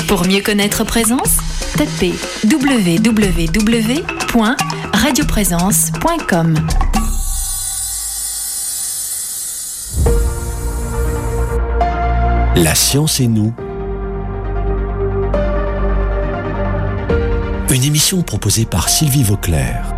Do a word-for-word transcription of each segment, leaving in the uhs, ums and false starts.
Pour mieux connaître Présence, tapez w w w point radio présence point com. La science et nous. Une émission proposée par Sylvie Vauclair.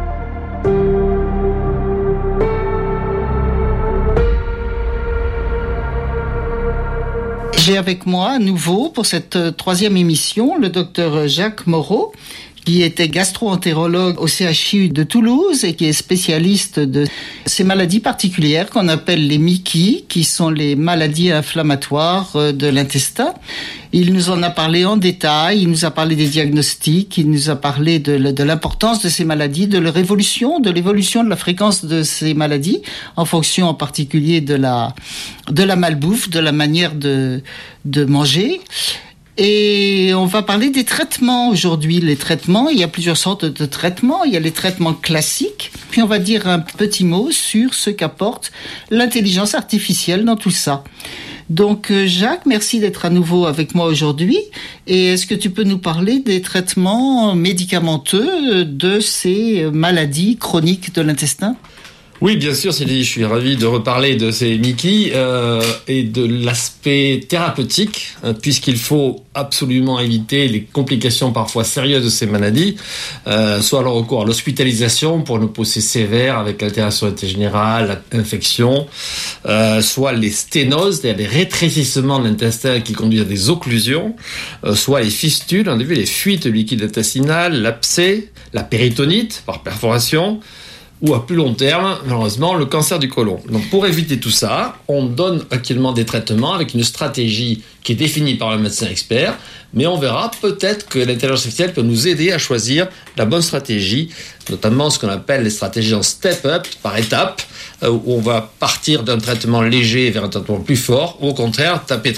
J'ai avec moi à nouveau pour cette troisième émission le docteur Jacques Moreau, qui était gastro-entérologue au C H U de Toulouse et qui est spécialiste de ces maladies particulières qu'on appelle les M I C I, qui sont les maladies inflammatoires de l'intestin. Il nous en a parlé en détail, il nous a parlé des diagnostics, il nous a parlé de, de l'importance de ces maladies, de leur évolution, de l'évolution de la fréquence de ces maladies, en fonction en particulier de la, de la malbouffe, de la manière de, de manger. Et on va parler des traitements aujourd'hui. Les traitements, il y a plusieurs sortes de traitements. Il y a les traitements classiques. Puis on va dire un petit mot sur ce qu'apporte l'intelligence artificielle dans tout ça. Donc Jacques, merci d'être à nouveau avec moi aujourd'hui. Et est-ce que tu peux nous parler des traitements médicamenteux de ces maladies chroniques de l'intestin ? Oui, bien sûr, Sylvie, je suis ravi de reparler de ces M I C I euh, et de l'aspect thérapeutique, hein, puisqu'il faut absolument éviter les complications parfois sérieuses de ces maladies, euh, soit le recours à l'hospitalisation pour une poussée sévère avec altération générale, infection, euh, soit les sténoses, c'est-à-dire les rétrécissements de l'intestin qui conduisent à des occlusions, euh, soit les fistules, on a vu les fuites de liquide intestinal, l'abcès, la péritonite par perforation, ou à plus long terme, malheureusement, le cancer du côlon. Donc pour éviter tout ça, on donne actuellement des traitements avec une stratégie qui est définie par le médecin expert, mais on verra peut-être que l'intelligence artificielle peut nous aider à choisir la bonne stratégie, notamment ce qu'on appelle les stratégies en step-up, par étapes, où on va partir d'un traitement léger vers un traitement plus fort, ou au contraire, taper